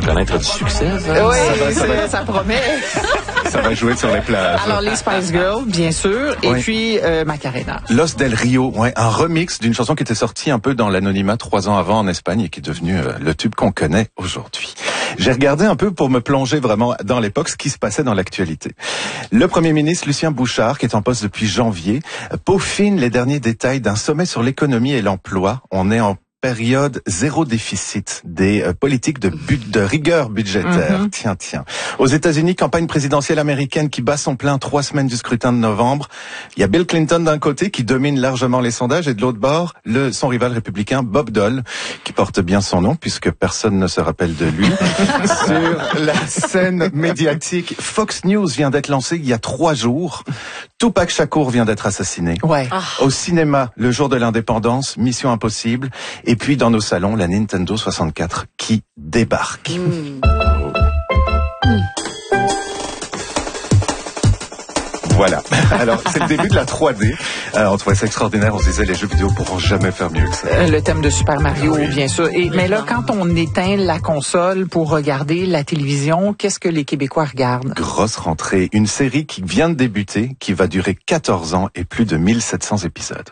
connaître du succès, ça. Oui, ça promet. Ça va jouer sur les plages. Alors, les Spice Girls, bien sûr, et puis Macarena. Los del Rio, un remix d'une chanson qui était sortie un peu dans l'anonymat 3 ans avant en Espagne et qui est devenue le tube qu'on connaît aujourd'hui. J'ai regardé un peu pour me plonger vraiment dans l'époque, ce qui se passait dans l'actualité. Le Premier ministre Lucien Bouchard, qui est en poste depuis janvier, peaufine les derniers détails d'un sommet sur l'économie et l'emploi. On est en période zéro déficit des politiques de rigueur budgétaire. Tiens. Aux États-Unis, campagne présidentielle américaine qui bat son plein 3 semaines du scrutin de novembre. Il y a Bill Clinton d'un côté qui domine largement les sondages et de l'autre bord, son rival républicain Bob Dole, qui porte bien son nom puisque personne ne se rappelle de lui. Sur la scène médiatique, Fox News vient d'être lancé il y a 3 jours. Tupac Shakur vient d'être assassiné. Ouais. Au cinéma, le jour de l'indépendance, Mission Impossible. Et puis dans nos salons, la Nintendo 64 qui débarque. Voilà. Alors, c'est le début de la 3D. On trouvait ça extraordinaire. On se disait, les jeux vidéo pourront jamais faire mieux que ça. Le thème de Super Mario, bien sûr. Mais là, quand on éteint la console pour regarder la télévision, qu'est-ce que les Québécois regardent? Grosse rentrée. Une série qui vient de débuter, qui va durer 14 ans et plus de 1700 épisodes.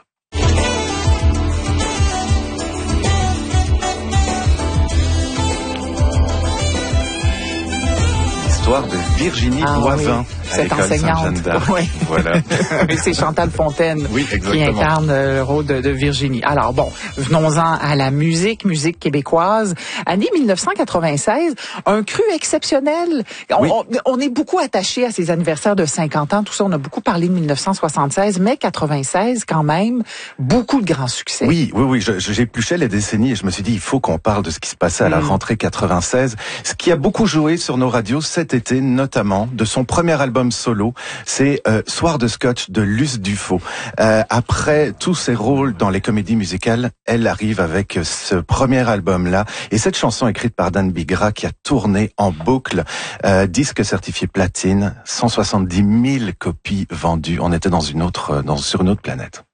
L'histoire de Virginie Boivin. Cette enseignante. Oui. Voilà. C'est Chantal Fontaine qui incarne le rôle de Virginie. Alors bon, venons-en à la musique québécoise. Année 1996, un cru exceptionnel. On est beaucoup attaché à ces anniversaires de 50 ans, tout ça. On a beaucoup parlé de 1976, mais 96 quand même, beaucoup de grands succès. Oui. J'épluchais les décennies et je me suis dit, il faut qu'on parle de ce qui se passait à la rentrée 96. Ce qui a beaucoup joué sur nos radios cet été, notamment, de son premier album solo, c'est Soir de Scotch de Luce Dufaux. Après tous ses rôles dans les comédies musicales, elle arrive avec ce premier album-là. Et cette chanson écrite par Dan Bigra qui a tourné en boucle, disque certifié platine, 170 000 copies vendues. On était sur une autre planète.